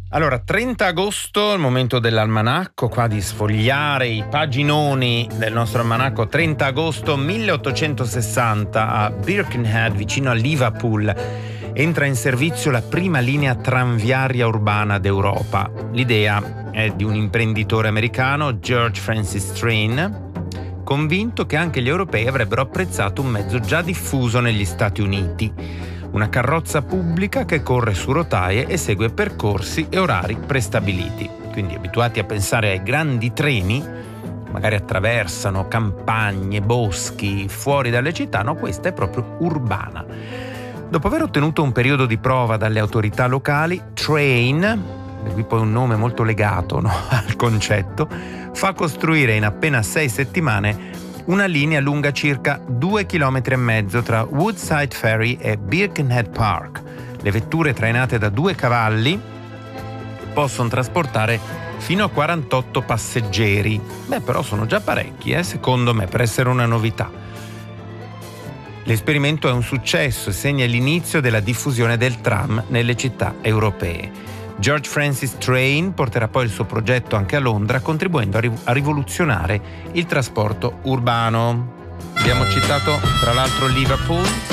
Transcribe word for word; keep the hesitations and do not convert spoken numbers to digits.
Allora, trenta agosto, il momento dell'almanacco, qua di sfogliare i paginoni del nostro almanacco. Trenta agosto milleottocentosessanta, a Birkenhead, vicino a Liverpool, entra in servizio la prima linea tranviaria urbana d'Europa. L'idea è di un imprenditore americano, George Francis Train, convinto che anche gli europei avrebbero apprezzato un mezzo già diffuso negli Stati Uniti. Una carrozza pubblica che corre su rotaie e segue percorsi e orari prestabiliti. Quindi, abituati a pensare ai grandi treni, magari attraversano campagne, boschi, fuori dalle città, no, questa è proprio urbana. Dopo aver ottenuto un periodo di prova dalle autorità locali, Train, e qui poi un nome molto legato, no, al concetto, fa costruire in appena sei settimane una linea lunga circa due chilometri e mezzo tra Woodside Ferry e Birkenhead Park. Le vetture trainate da due cavalli possono trasportare fino a quarantotto passeggeri. Beh, però sono già parecchi, eh, secondo me, per essere una novità. L'esperimento è un successo e segna l'inizio della diffusione del tram nelle città europee. George Francis Train porterà poi il suo progetto anche a Londra, contribuendo a, riv- a rivoluzionare il trasporto urbano. Abbiamo citato tra l'altro Liverpool.